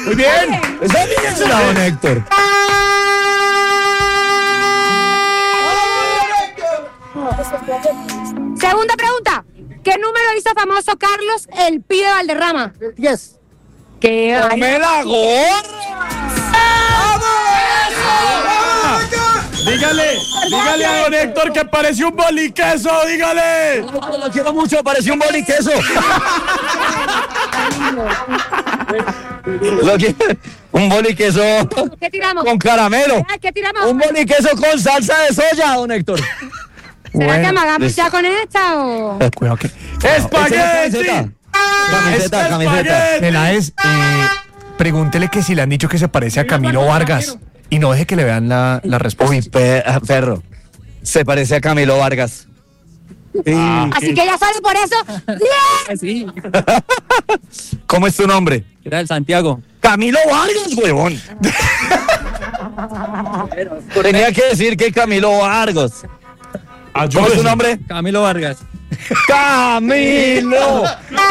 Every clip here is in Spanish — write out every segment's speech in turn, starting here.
Muy bien. Está bien, don Héctor. Segunda pregunta. ¿Qué número hizo famoso Carlos el Pi de Valderrama? 10. ¿Qué? ¡Me la gorra! Dígale a don Héctor que pareció un boliqueso, dígale. Lo quiero mucho, pareció un boliqueso. Un boliqueso ¿Qué tiramos? con caramelo. ¿Qué tiramos? Un boliqueso con salsa de soya, don Héctor. ¿Será que amagamos listo. ya con esta o...? Cuidado que... ¡Espagueti! Camiseta. Peláez, pregúntele que si le han dicho que se parece a Camilo Vargas. Y no deje que le vean la respuesta. Uy, perro. Se parece a Camilo Vargas. Así que ya sabes por eso. ¡Bien! Sí, ¿Cómo es tu nombre? era el Santiago. Camilo Vargas, huevón. Tenía que decir que Camilo Vargas. ¿Cómo es tu nombre? Camilo Vargas. ¡Camilo!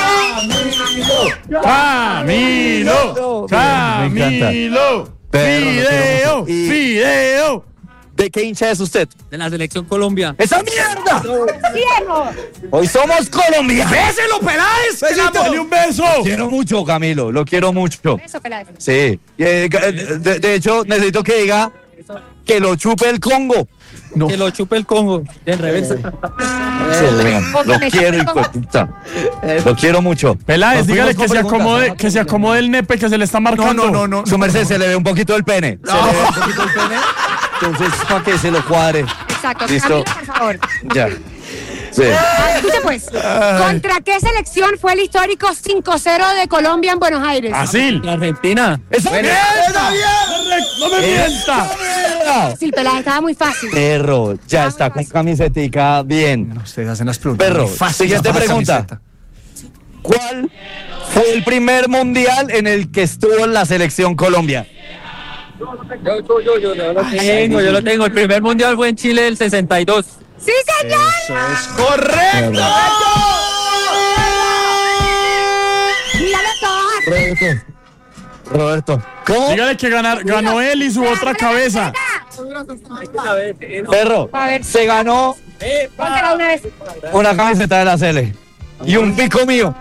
¡Camilo! ¡Camilo! ¡Fideo! Y- ¡Fideo! ¿De qué hincha es usted? De la selección Colombia. ¡Esa mierda! ¡Viejo! Hoy somos colombianos. ¡Béselo, Peláez! ¡Dale un beso! Lo quiero mucho, Camilo, lo quiero mucho. Eso, Peláez. Sí. De hecho, necesito que diga que lo chupe el Congo. No. Que lo chupe el Congo. De reversa. Lo quiero, hijo de puta. Lo quiero mucho. Peláez, Nos dígale fuimos que con preguntas. que se acomode el nepe que se le está marcando. No. Su merced, se le ve un poquito el pene. Se le ve un poquito el pene. Entonces, para que se lo cuadre. Exacto. Listo. Camilo, por favor. Ya. Sí. Escucha pues. ¿Contra qué selección fue el histórico 5-0 de Colombia en Buenos Aires? Así. La Argentina. ¡Esa mierda! ¡No me mienta! Sí, Peláez, estaba muy fácil. Perro, ya está con camisetica bien. Ustedes hacen las preguntas. Perro, muy fáciles siguiente para la pregunta. camiseta. ¿Cuál fue el primer mundial en el que estuvo la selección Colombia? Yo lo tengo. El primer mundial fue en Chile del 62. ¡Sí, señor! ¡Es correcto! ¡Míralo todo! Roberto. ¿Cómo? Dígale que ganó él y su otra cabeza. Perro, A ver. se ganó Póntela una vez. una camiseta de la Cele y un pico mío.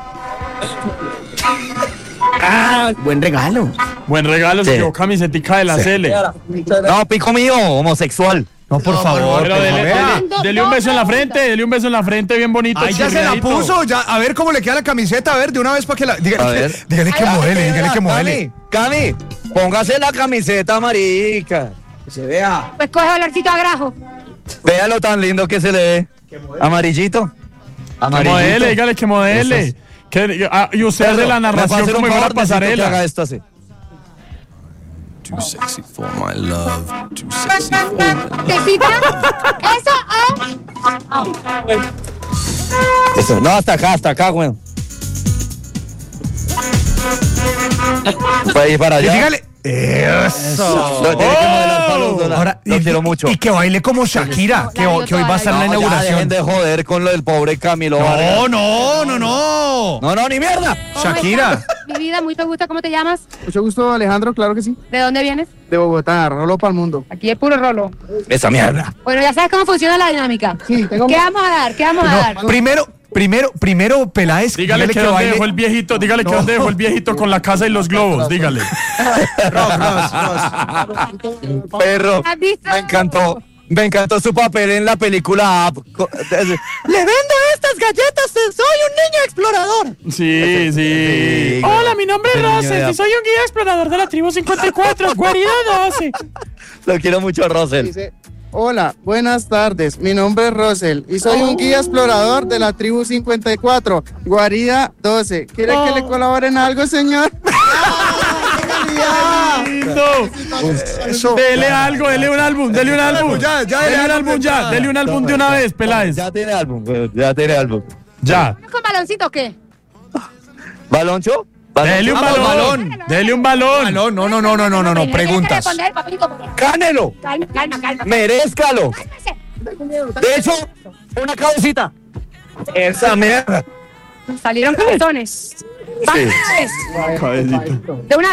Buen regalo, se Sí. llevó camisetica de la Cele. No, pico mío, homosexual. No, por favor. Pero vea. dele un beso en la frente, bien bonito. Ahí ya se la chirriadito. puso, ya, a ver cómo le queda la camiseta, a ver, de una vez para que la... A Dígale, ver. dígale que modele, dígale que modele. Cami, póngase la camiseta, marica. Que se vea. Pues coge olorcito a grajo. Vea lo tan lindo que se le ve. Amarillito. Que modele, dígale que modele. Y usted hace la narración como iba a la Que pasarela. haga esto así. Too sexy for my love. Too sexy for my love. ¿Tecita? Eso, Eso, no, hasta acá, güey. Puede ir para Y allá. dígale... Eso. Lo tiene que modelar para los dos. Ahora, Lo quiero mucho. Y que baile como Shakira, que hoy va a estar en la No, ya inauguración. dejen de joder con lo del pobre Camilo Vargas. No. No, ni mierda. Shakira. Mi vida, muy te gusta. ¿Cómo te llamas? Mucho gusto, Alejandro, claro que sí. ¿De dónde vienes? De Bogotá, rolo para el mundo. Aquí es puro rolo. Esa mierda. Bueno, ya sabes cómo funciona la dinámica. Sí, tengo... ¿Qué vamos a dar? ¿Qué vamos a dar? Primero, Peláez, Dígale que dónde dejó el viejito, dígale que dónde dejó el viejito con la casa y los globos, dígale. Perro, ¿Has visto? me encantó su papel en la película Up. Le vendo estas galletas, soy un niño explorador. Sí. Hola, mi nombre es El niño Rosel de y soy un guía explorador de la tribu 54, guarida 12. Lo quiero mucho, Rosel. Dice, hola, buenas tardes, mi nombre es Rosel y soy un guía explorador de la tribu 54, guarida 12. ¿Quiere que le colaboren algo, señor? Lindo. Dele algo, dele un álbum. Dele un álbum de una vez, Peláez. Ya tiene álbum. Ya. ¿Con baloncito o qué? ¿Baloncho? Dele un balón. Dele un balón. No, preguntas. Responder, papito, por favor. ¡Cánelo! Calma. ¡Merezcalo! De hecho, una cabecita. Esa mierda. Salieron cabezones. Sí. De una